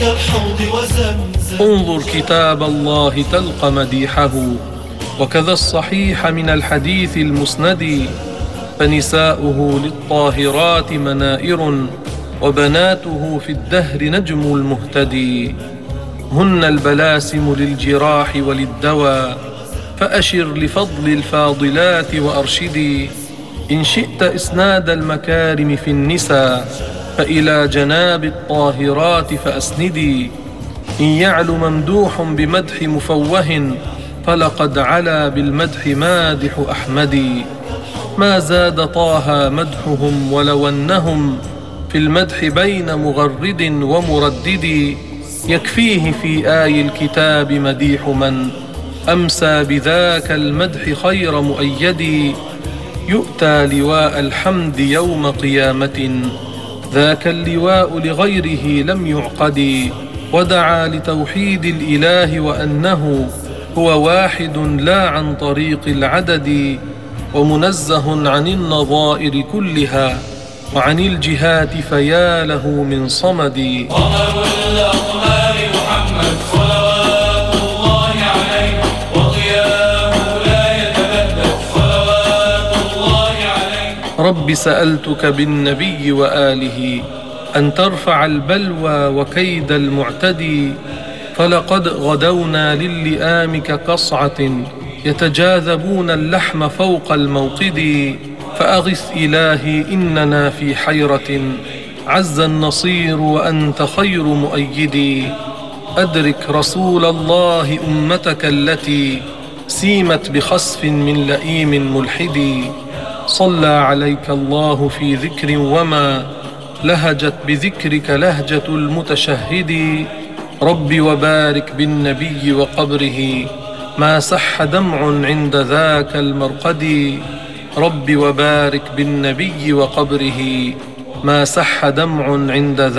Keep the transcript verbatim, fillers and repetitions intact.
انظر كتاب الله تلقى مديحه، وكذا الصحيح من الحديث المسند. فنساؤه للطاهرات منائر، وبناته في الدهر نجم المهتدي. هن البلاسم للجراح وللدواء، فأشر لفضل الفاضلات وأرشدي. إن شئت إسناد المكارم في النساء، فإلى جناب الطاهرات فأسندي. إن يعل ممدوح بمدح مفوه، فلقد علا بالمدح مادح أحمد. ما زاد طه مدحهم ولو أنهم في المدح بين مغرد ومردد. يكفيه في آي الكتاب مديح من أمسى بذاك المدح خير مؤيد. يؤتى لواء الحمد يوم قيامة، ذاك اللواء لغيره لم يعقد. ودعا لتوحيد الإله وأنه هو واحد لا عن طريق العدد، ومنزه عن النظائر كلها وعن الجهات فيا له من صمد. قمر الأقمار محمد صلوات الله عليه، وضياءه لا يتبدد صلوات الله عليه. رب سألتك بالنبي وآله أن ترفع البلوى وكيد المعتدي. فلقد غدونا للئام كقصعة، يتجاذبون اللحم فوق الموقد. فأغث إلهي إننا في حيرة، عز النصير وأنت خير مؤيدي. أدرك رسول الله أمتك التي سيمت بخسف من لئيم ملحد. صلى عليك الله في ذكر وما لهجت بذكرك لهجة المتشهد. رب وبارك بالنبي وقبره، ما سح دمع عند ذاك المرقد. رب وبارك بالنبي وقبره، ما سح دمع عند ذاك